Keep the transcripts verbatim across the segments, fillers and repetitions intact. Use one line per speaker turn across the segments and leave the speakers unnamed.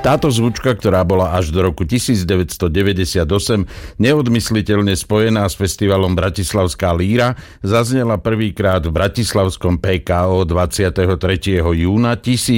Táto zvučka, ktorá bola až do roku devätnásťstodeväťdesiatosem neodmysliteľne spojená s festivalom Bratislavská líra, zaznela prvýkrát v bratislavskom pé ká ó dvadsiateho tretieho júna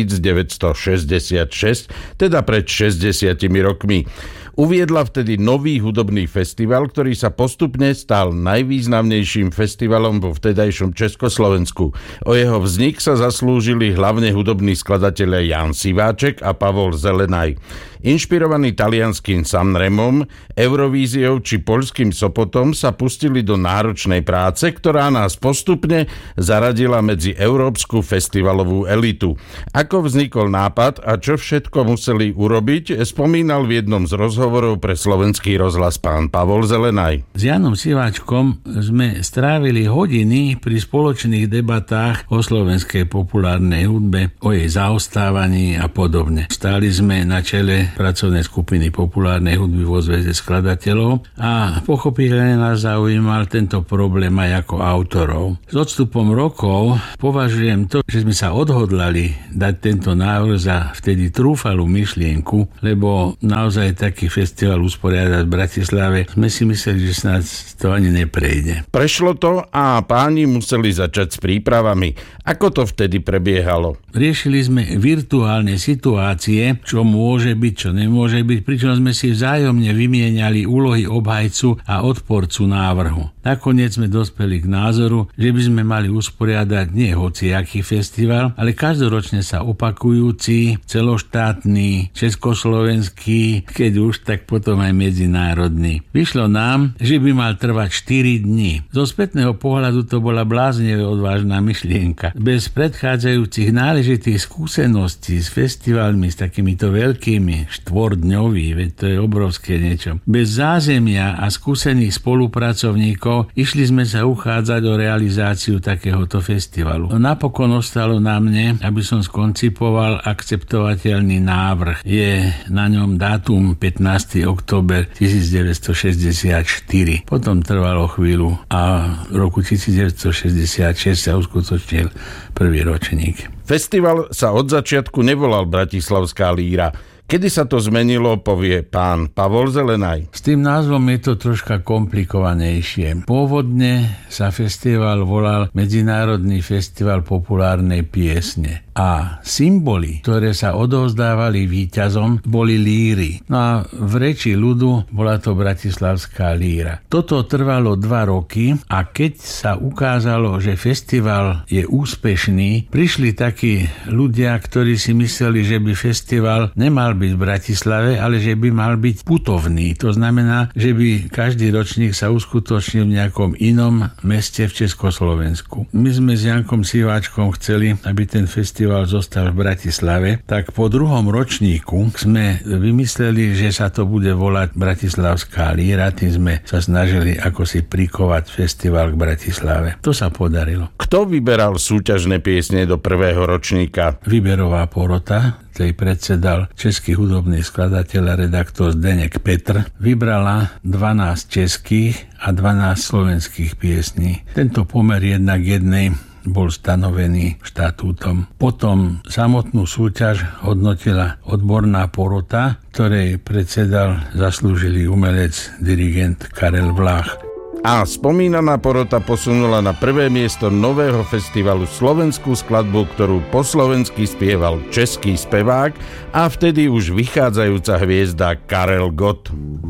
devätnásťstošesťdesiatšesť, teda pred šesťdesiatimi rokmi. Uviedla vtedy nový hudobný festival, ktorý sa postupne stal najvýznamnejším festivalom vo vtedajšom Československu. O jeho vznik sa zaslúžili hlavne hudobní skladatelia Ján Siváček a Pavol Zelenaj. Inšpirovaní talianským Sanremom, Eurovíziou či poľským Sopotom sa pustili do náročnej práce, ktorá nás postupne zaradila medzi európsku festivalovú elitu. Ako vznikol nápad a čo všetko museli urobiť, spomínal v jednom z rozhovorov pre Slovenský rozhlas pán Pavol Zelenaj.
S Jánom Siváčkom sme strávili hodiny pri spoločných debatách o slovenskej populárnej hudbe, o jej zaostávaní a podobne. Stáli sme na čele pracovnej skupiny populárnej hudby vo Zväze skladateľov a pochopiteľne nás zaujímal tento problém aj ako autorov. S odstupom rokov považujem to, že sme sa odhodlali dať tento návrh za vtedy trúfalú myšlienku, lebo naozaj taký festival usporiadať v Bratislave sme si mysleli, že snad to ani neprejde.
Prešlo to a páni museli začať s prípravami. Ako to vtedy prebiehalo?
Riešili sme virtuálne situácie, čo môže byť, čo nemôže byť, pričom sme si vzájomne vymieniali úlohy obhajcu a odporcu návrhu. Nakoniec sme dospeli k názoru, že by sme mali usporiadať nie hociaký festival, ale každoročne sa opakujúci, celoštátny, československý, keď už, tak potom aj medzinárodný. Vyšlo nám, že by mal trvať štyri dni. Zo spätného pohľadu to bola bláznivé odvážna myšlienka. Bez predchádzajúcich náležitých skúseností s festivalmi, s takýmito veľkými, štvordňový, veď to je obrovské niečo. Bez zázemia a skúsených spolupracovníkov išli sme sa uchádzať o realizáciu takéhoto festivalu. Napokon ostalo na mne, aby som skoncipoval akceptovateľný návrh. Je na ňom dátum pätnásteho október devätnásťstošesťdesiatštyri. Potom trvalo chvíľu a v roku devätnásťstošesťdesiatšesť sa uskutočnil prvý ročník.
Festival sa od začiatku nevolal Bratislavská líra. Kedy sa to zmenilo, povie pán Pavol Zelenaj.
S tým názvom je to troška komplikovanejšie. Pôvodne sa festival volal Medzinárodný festival populárnej piesne. A symboly, ktoré sa odovzdávali víťazom, boli líry. No a v reči ľudu bola to Bratislavská líra. Toto trvalo dva roky a keď sa ukázalo, že festival je úspešný, prišli takí ľudia, ktorí si mysleli, že by festival nemal byť v Bratislave, ale že by mal byť putovný. To znamená, že by každý ročník sa uskutočnil v nejakom inom meste v Československu. My sme s Jankom Siváčkom chceli, aby ten festival zostal v Bratislave, tak po druhom ročníku sme vymysleli, že sa to bude volať Bratislavská líra, tým sme sa snažili ako si prikovať festival k Bratislave. To sa podarilo.
Kto vyberal súťažné piesne do prvého ročníka?
Výberová porota, tej predsedal český hudobný skladateľ a redaktor Zdeněk Petr, vybrala dvanásť českých a dvanásť slovenských piesní. Tento pomer jednak jednej bol stanovený štatútom. Potom samotnú súťaž hodnotila odborná porota, ktorej predsedal zaslúžilý umelec, dirigent Karel Vlách.
A spomínaná porota posunula na prvé miesto nového festivalu slovenskú skladbu, ktorú po slovensky spieval český spevák a vtedy už vychádzajúca hviezda Karel Gott.